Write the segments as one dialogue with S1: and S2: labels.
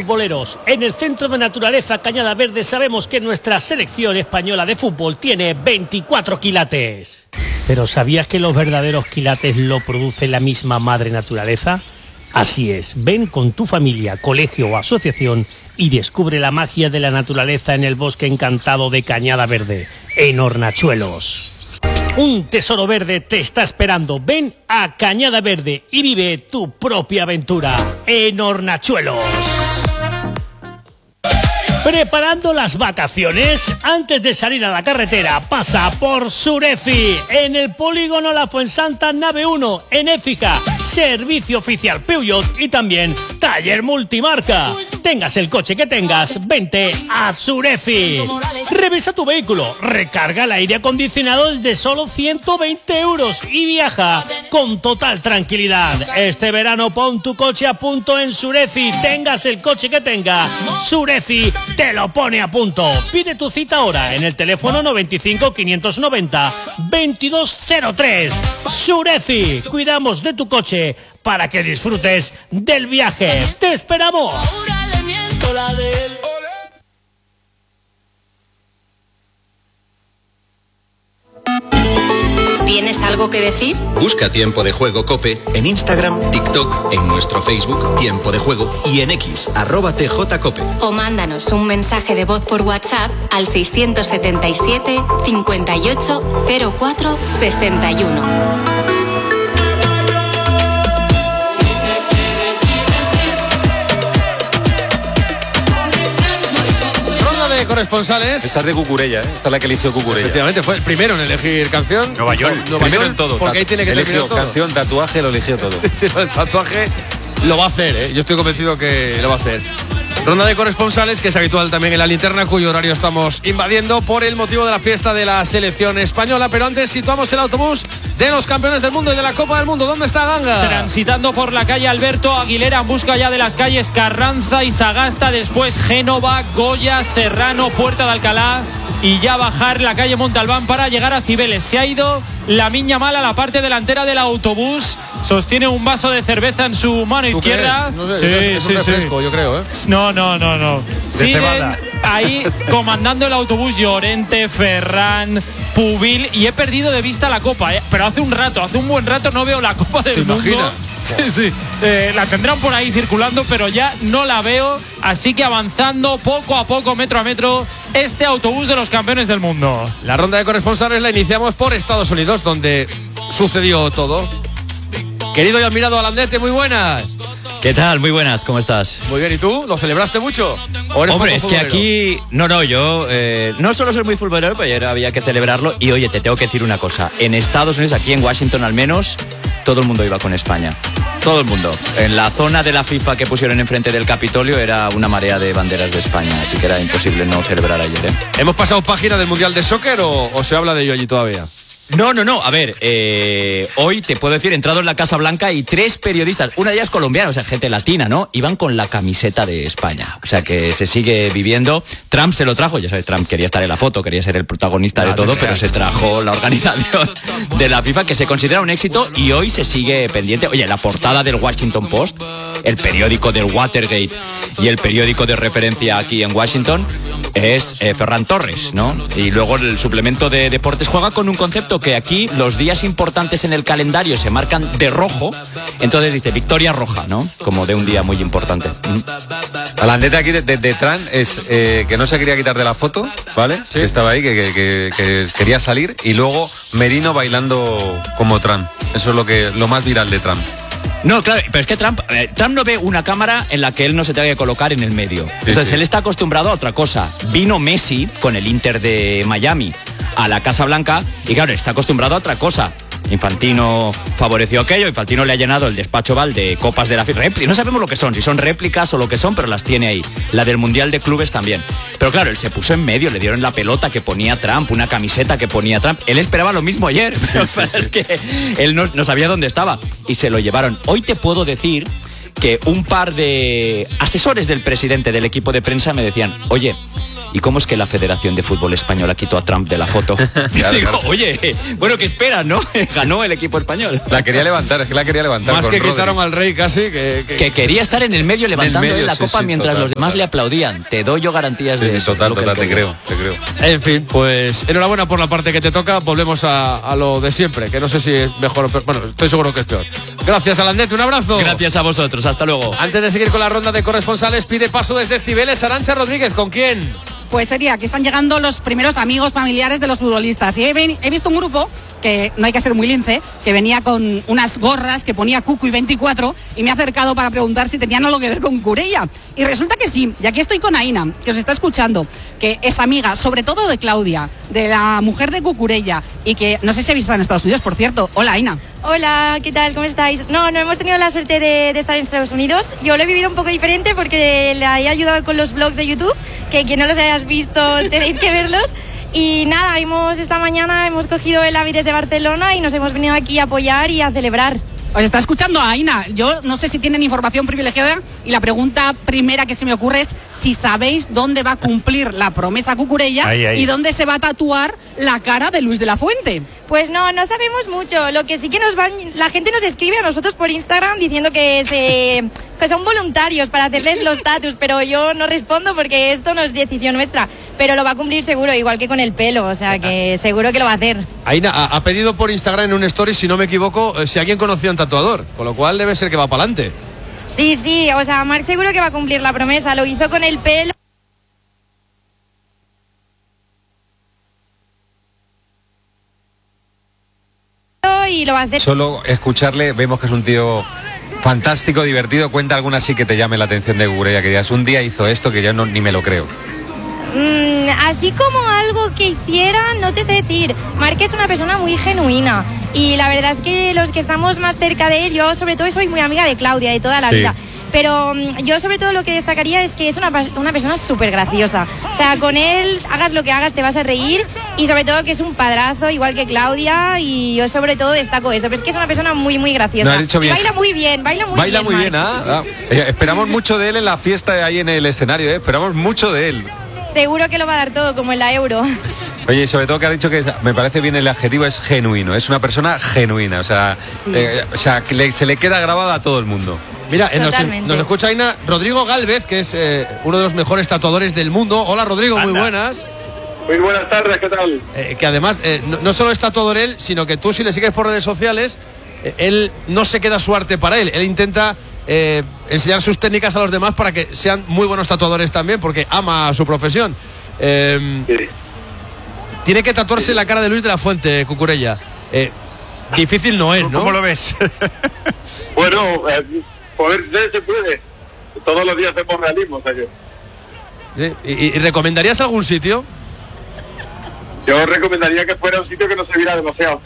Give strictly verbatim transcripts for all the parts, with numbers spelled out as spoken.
S1: futboleros. En el Centro de Naturaleza Cañada Verde sabemos que nuestra selección española de fútbol tiene veinticuatro quilates. ¿Pero sabías que los verdaderos quilates lo produce la misma madre naturaleza? Así es, ven con tu familia, colegio o asociación y descubre la magia de la naturaleza en el bosque encantado de Cañada Verde, en Hornachuelos. Un tesoro verde te está esperando. Ven a Cañada Verde y vive tu propia aventura en Hornachuelos. ¿Preparando las vacaciones? Antes de salir a la carretera, pasa por Surefi, en el polígono La Fuensanta Nave uno, en Écija. Servicio oficial Peugeot y también taller multimarca. Tengas el coche que tengas, vente a Surefi. Revisa tu vehículo, recarga el aire acondicionado desde solo ciento veinte euros y viaja con total tranquilidad. Este verano pon tu coche a punto en Surefi. Tengas el coche que tenga, Surefi te lo pone a punto. Pide tu cita ahora en el teléfono noventa y cinco, quinientos noventa, veintidós cero tres. Surefi, cuidamos de tu coche para que disfrutes del viaje. ¡Te esperamos!
S2: ¿Tienes algo que decir?
S3: Busca Tiempo de Juego COPE en Instagram, TikTok, en nuestro Facebook Tiempo de Juego y en X, arroba tjcope.
S2: O mándanos un mensaje de voz por WhatsApp al seiscientos setenta y siete, cincuenta y ocho, cero cuatro, sesenta y uno.
S4: Corresponsales.
S5: Esta es de Cucurella, ¿eh? Esta es la que eligió Cucurella.
S4: Efectivamente, fue el primero en elegir canción.
S5: Nueva York.
S4: Nueva
S5: Primero
S4: York,
S5: en todo.
S4: Porque ahí tiene que
S5: eligió
S4: terminar todo.
S5: Canción, tatuaje, lo eligió todo.
S4: Sí, sí, el tatuaje lo va a hacer, ¿eh? Yo estoy convencido que lo va a hacer. Ronda de corresponsales, que es habitual también en la linterna, cuyo horario estamos invadiendo por el motivo de la fiesta de la selección española. Pero antes situamos el autobús de los campeones del mundo y de la Copa del Mundo. ¿Dónde está Ganga?
S6: Transitando por la calle Alberto Aguilera en busca ya de las calles Carranza y Sagasta, después Génova, Goya, Serrano, Puerta de Alcalá y ya bajar la calle Montalbán para llegar a Cibeles. Se ha ido la Miña Mala a la parte delantera del autobús. Sostiene un vaso de cerveza en su mano izquierda.
S4: No sé, sí, es un
S6: sí,
S4: refresco,
S6: sí.
S4: yo creo, ¿eh?
S6: No, no, no, no.
S4: De
S6: Siguen
S4: cebada.
S6: ahí comandando el autobús Llorente, Ferran, Pubil, y he perdido de vista la copa, ¿eh? Pero hace un rato, hace un buen rato no veo la Copa del
S4: ¿Te
S6: Mundo.
S4: imaginas?
S6: Sí, sí. Eh, la tendrán por ahí circulando, pero ya no la veo. Así que avanzando poco a poco, metro a metro, este autobús de los campeones del mundo.
S4: La ronda de corresponsales la iniciamos por Estados Unidos, donde sucedió todo. Querido y admirado Alandete, muy buenas.
S7: ¿Qué tal? Muy buenas, ¿cómo estás?
S4: Muy bien, ¿y tú? ¿Lo celebraste mucho? ¿O eres
S7: Hombre,
S4: poco
S7: es que
S4: futbolero?
S7: aquí... No, no, yo eh, no solo soy muy futbolero, pero ayer había que celebrarlo. Y oye, te tengo que decir una cosa. En Estados Unidos, aquí en Washington al menos, todo el mundo iba con España. Todo el mundo. En la zona de la FIFA que pusieron enfrente del Capitolio era una marea de banderas de España. Así que era imposible no celebrar ayer, ¿eh?
S4: ¿Hemos pasado página del Mundial de Soccer o, o se habla de ello allí todavía?
S7: No, no, no. A ver, eh, hoy te puedo decir, he entrado en la Casa Blanca y tres periodistas, una de ellas colombiana, o sea, gente latina, ¿no? Iban con la camiseta de España. O sea, que se sigue viviendo. Trump se lo trajo, ya sabes, Trump quería estar en la foto, quería ser el protagonista de
S4: Ah,
S7: todo,
S4: de
S7: pero se trajo la organización de la FIFA, que se considera un éxito y hoy se sigue pendiente. Oye, la portada del Washington Post, el periódico del Watergate y el periódico de referencia aquí en Washington, es eh, Ferran Torres, ¿no? Y luego el suplemento de deportes juega con un concepto que aquí los días importantes en el calendario se marcan de rojo, entonces dice victoria roja, ¿no? Como de un día muy importante.
S5: Alandete aquí de, de, de Tran es eh, que no se quería quitar de la foto, ¿vale?
S4: Sí.
S5: Que estaba ahí, que, que, que, que quería salir, y luego Merino bailando como Tran. Eso es lo que lo más viral de Tran.
S7: No, claro, pero es que Trump, eh, Trump no ve una cámara en la que él no se tenga que colocar en el medio. Entonces
S5: sí.
S7: él está acostumbrado a otra cosa. Vino Messi con el Inter de Miami a la Casa Blanca y claro, está acostumbrado a otra cosa. Infantino favoreció aquello, Infantino le ha llenado el despacho Val de copas de la FIFA. No sabemos lo que son, si son réplicas o lo que son, pero las tiene ahí. La del Mundial de Clubes también. Pero claro, él se puso en medio, le dieron la pelota que ponía Trump, una camiseta que ponía Trump. Él esperaba lo mismo ayer, sí, sí, sí. Es que él no, no sabía dónde estaba y se lo llevaron. Hoy te puedo decir que un par de asesores del presidente del equipo de prensa me decían, oye, ¿y cómo es que la Federación de Fútbol Española quitó a Trump de la foto?
S5: Claro,
S7: Digo,
S5: claro.
S7: oye, bueno, ¿qué esperas, no? Ganó el equipo español.
S5: La quería levantar, es que la quería levantar.
S4: Más
S5: con
S4: que
S5: Rodri.
S4: quitaron al rey casi, que... que...
S7: Que quería estar en el medio levantando
S5: medio,
S7: él la
S5: sí,
S7: copa
S5: sí,
S7: mientras
S5: total,
S7: los demás
S5: total.
S7: le aplaudían. Te doy yo garantías
S5: Sí,
S7: de
S5: sí,
S7: eso.
S5: total,
S7: lo que
S5: total,
S7: él
S5: te
S7: quería.
S5: creo, te creo.
S4: En fin, pues enhorabuena por la parte que te toca. Volvemos a, a lo de siempre, que no sé si es mejor o peor. Bueno, estoy seguro que es peor. Gracias, Alandete, un abrazo.
S7: Gracias a vosotros, hasta luego.
S4: Antes de seguir con la ronda de corresponsales, pide paso desde Cibeles Arantxa Rodríguez. ¿Con quién?
S8: Pues sería que están llegando los primeros amigos familiares de los futbolistas. Y he, ven- he visto un grupo, que no hay que ser muy lince, que venía con unas gorras que ponía Cucu y veinticuatro y me ha acercado para preguntar si tenían algo que ver con Cucurella. Y resulta que sí. Y aquí estoy con Aina, que os está escuchando, que es amiga, sobre todo de Claudia, de la mujer de Cucurella, y que no sé si habéis estado en Estados Unidos, por cierto. Hola, Aina.
S9: Hola, ¿qué tal? ¿Cómo estáis? No, no hemos tenido la suerte de, de estar en Estados Unidos. Yo lo he vivido un poco diferente porque le he ayudado con los vlogs de YouTube, que quien no los hayas visto tenéis que verlos. Y nada, hemos esta mañana hemos cogido el AVI desde Barcelona y nos hemos venido aquí a apoyar y a celebrar.
S8: Os está escuchando Aina. Yo no sé si tienen información privilegiada y la pregunta primera que se me ocurre es si sabéis dónde va a cumplir la promesa Cucurella
S10: Ahí, ahí.
S8: y dónde se va a tatuar la cara de Luis de la Fuente.
S9: Pues no, no sabemos mucho. Lo que sí que nos van, la gente nos escribe a nosotros por Instagram diciendo que se, que son voluntarios para hacerles los tatus, pero yo no respondo porque esto no es decisión nuestra. Pero lo va a cumplir seguro, igual que con el pelo, o sea que seguro que lo va a hacer.
S4: Aina ha, ha pedido por Instagram en un story, si no me equivoco, eh, si alguien conocía a un tatuador, con lo cual debe ser que va para adelante.
S9: Sí, sí, o sea, Marc seguro que va a cumplir la promesa. Lo hizo con el pelo. Y lo va a hacer.
S5: Solo escucharle, vemos que es un tío fantástico, divertido. Cuenta alguna así que te llame la atención de Cucurella, que digas, un día hizo esto que yo no, ni me lo creo.
S9: Mm, así como algo que hiciera, no te sé decir. Marc es una persona muy genuina y la verdad es que los que estamos más cerca de él, yo sobre todo soy muy amiga de Claudia de toda la
S5: Sí.
S9: vida. Pero mm, yo sobre todo lo que destacaría es que es una, pas- una persona súper graciosa. O sea, con él hagas lo que hagas te vas a reír y sobre todo que es un padrazo igual que Claudia y yo sobre todo destaco eso. Pero es que es una persona muy muy graciosa.
S5: No, has dicho
S9: y
S5: bien.
S9: baila muy bien, baila muy
S5: Baila
S9: bien.
S5: muy
S9: Marc.
S5: bien, ¿ah? Ah. Eh, Esperamos mucho de él en la fiesta ahí en el escenario, ¿eh? Esperamos mucho de él.
S9: Seguro que lo va a dar todo como en la Euro.
S5: Oye, y sobre todo que ha dicho que me parece bien el adjetivo, es genuino, es una persona genuina, o sea,
S9: Sí.
S5: eh, o sea que le- se le queda grabada a todo el mundo.
S4: Mira, eh, nos,
S9: Totalmente.
S4: nos escucha Aina Rodrigo Gálvez, que es eh, uno de los mejores tatuadores del mundo. Hola, Rodrigo, muy
S10: Anda.
S4: buenas.
S11: Muy buenas tardes, ¿qué tal?
S4: Eh, que además, eh, no, no solo es tatuador él, sino que tú si le sigues por redes sociales, eh, él no se queda su arte para él. Él intenta eh, enseñar sus técnicas a los demás para que sean muy buenos tatuadores también, porque ama su profesión. Eh,
S11: Sí.
S4: Tiene que tatuarse la cara de Luis de la Fuente, Cucurella. Eh, difícil no es, ¿no?
S10: ¿Cómo lo ves?
S11: Bueno, eh, poder ser se puede. Todos los días hacemos realismo, o sea que
S4: Sí. ¿Y, y recomendarías algún sitio?
S11: yo recomendaría que fuera un sitio que no se viera demasiado.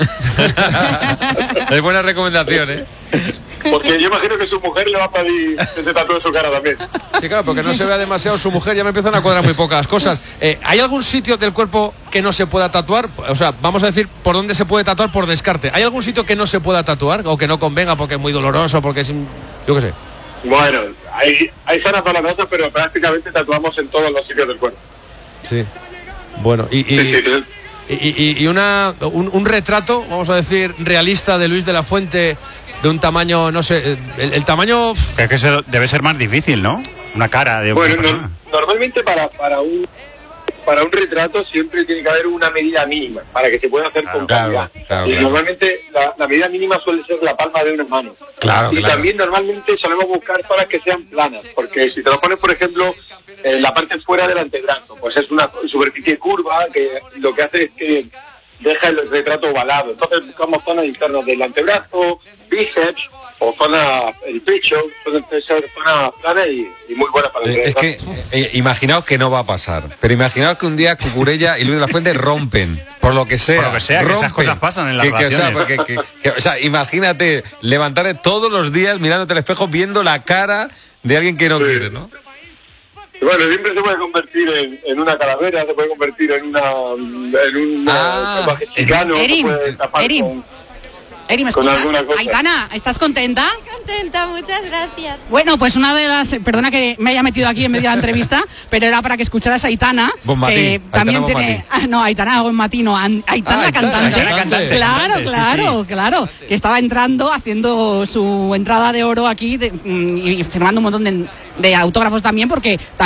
S5: Es buena recomendación, ¿eh?
S11: Porque yo imagino que su mujer le va a pedir que se tatúe su cara también.
S4: Sí, claro, porque no se vea demasiado su mujer, ya me empiezan a cuadrar muy pocas cosas. Eh, ¿Hay algún sitio del cuerpo que no se pueda tatuar? O sea, vamos a decir por dónde se puede tatuar por descarte. ¿Hay algún sitio que no se pueda tatuar o que no convenga porque es muy doloroso, porque es... in- Yo qué sé.
S11: Bueno, hay, hay zonas dolorosas, pero prácticamente tatuamos en todos los sitios del cuerpo.
S4: Sí. Bueno, y, y,
S11: Sí, sí, sí.
S4: y, y- y una, un, un retrato, vamos a decir, realista de Luis de la Fuente, de un tamaño, no sé, el, el tamaño...
S10: Es que eso debe ser más difícil, ¿no? Una cara de una
S11: Bueno,
S10: persona.
S11: no- normalmente para, para un para un retrato siempre tiene que haber una medida mínima para que se pueda hacer con
S5: Claro,
S11: calidad.
S5: claro,
S11: y
S5: claro.
S11: normalmente la, la medida mínima suele ser la palma de una mano.
S5: Claro,
S11: y
S5: claro.
S11: también normalmente solemos buscar zonas que sean planas, porque si te lo pones, por ejemplo, en la parte fuera del antebrazo, pues es una superficie curva que lo que hace es que deja el retrato ovalado. Entonces buscamos zonas internas del antebrazo, bíceps o zona el pecho, pueden ser zonas planas y, y muy buenas para el
S5: Eh, Es que
S11: retrato.
S5: eh, imaginaos que no va a pasar, pero imaginaos que un día Cucurella y Luis de la Fuente rompen, por lo que sea.
S10: Por lo que sea, que esas
S5: rompen.
S10: cosas pasan en las
S5: Que- que, o sea,
S10: relaciones.
S5: porque- que- que- o sea, imagínate levantarte todos los días mirándote al espejo viendo la cara de alguien que no
S11: Sí.
S5: quiere, ¿no?
S11: Y bueno, siempre se puede convertir en, en una calavera, se puede convertir en una en un
S5: Ah,
S11: tatuaje chicano, se
S8: Erin,
S11: puede tapar
S8: Erin.
S11: con...
S8: Eri, ¿me
S11: con
S8: escuchas?
S11: alguna cosa.
S8: Aitana, ¿estás contenta?
S9: Contenta, muchas gracias.
S8: Bueno, pues una de las, perdona que me haya metido aquí en medio de la entrevista, pero era para que escucharas a Aitana,
S5: Bonmatí,
S8: que
S5: Aitana
S8: también
S5: Bonmatí.
S8: tiene, ah, no, Aitana Bonmatí, no, An- Aitana,
S5: Ah,
S8: la
S5: Aitana,
S8: cantante,
S5: Aitana, cantante.
S8: claro,
S4: Cantante, sí,
S8: claro,
S4: sí.
S8: claro, que estaba entrando, haciendo su entrada de oro aquí de- mm, y firmando un montón de, de autógrafos también, porque